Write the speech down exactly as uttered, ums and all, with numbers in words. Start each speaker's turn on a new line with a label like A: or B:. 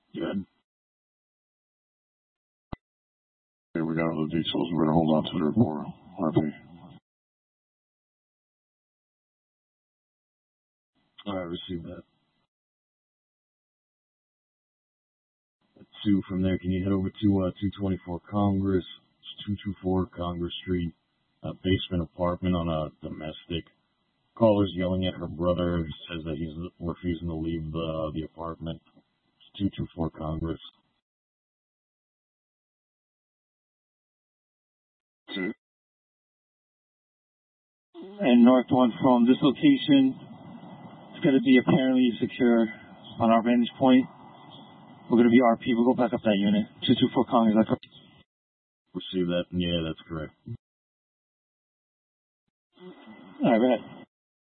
A: Good. Okay, we got all the details. We're going to hold on to the report. R P.
B: All right, received that. Two from there, can you head over to uh, two twenty-four Congress, two twenty-four Congress Street, uh, basement apartment on a domestic. Caller's yelling at her brother, says that he's refusing to leave the the apartment. It's two twenty-four Congress.
A: Two.
C: And North one from this location, it's going to be apparently secure on our vantage point. We're going to be R P. We'll go back up that unit. two twenty-four Congress. That's correct.
B: Receive that? Yeah, that's correct.
C: All right, go ahead.